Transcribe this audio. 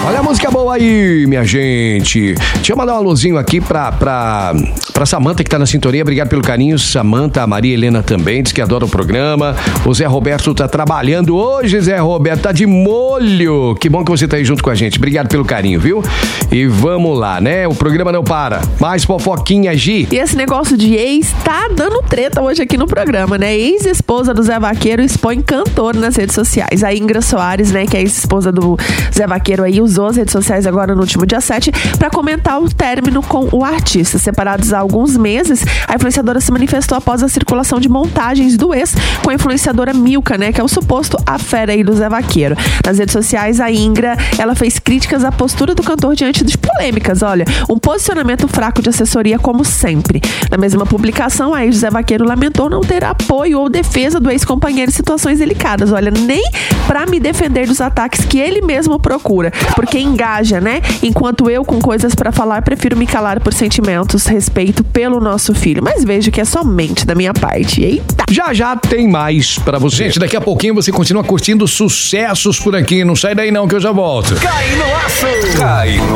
Olha a música boa aí, minha gente. Deixa eu mandar um alôzinho aqui pra Samanta, que tá na sintonia. Obrigado pelo carinho, Samanta. A Maria Helena também, diz que adora o programa. O Zé Roberto tá trabalhando hoje, Zé Roberto, tá de molho. Que bom que você tá aí junto com a gente. Obrigado pelo carinho, viu? E vamos lá, né? O programa não para. Mais fofoquinha, Gi. E esse negócio de ex tá dando treta hoje aqui no programa, né? Ex-esposa do Zé Vaqueiro expõe cantor nas redes sociais. A Ingra Soares, né, que é ex-esposa do Zé Vaqueiro aí, usou as redes sociais agora no último dia 7 para comentar o término com o artista. Separados há alguns meses, a influenciadora se manifestou após a circulação de montagens do ex com a influenciadora Milka, né, que é o suposto afera aí do Zé Vaqueiro. Nas redes sociais, a Ingra, ela fez críticas à postura do cantor diante de polêmicas. Olha, um posicionamento fraco de assessoria como sempre. Na mesma publicação, a ex-Zé Vaqueiro lamentou não ter apoio ou defesa do ex-companheiro em situações delicadas. Olha, nem para me defender dos ataques que ele mesmo procura, porque engaja, né? Enquanto eu, com coisas para falar, prefiro me calar por sentimentos, respeito pelo nosso filho. Mas vejo que é somente da minha parte. Eita! Já tem mais pra você. Gente, daqui a pouquinho você continua curtindo sucessos por aqui. Não sai daí não que eu já volto. Cai no aço! Cai no